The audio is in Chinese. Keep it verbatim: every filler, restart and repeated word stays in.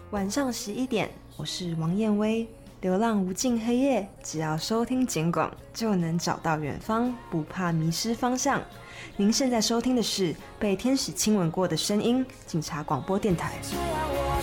晚上十一点，我是王燕薇。流浪无尽黑夜，只要收听简广，就能找到远方，不怕迷失方向。您现在收听的是被天使亲吻过的声音，警察广播电台。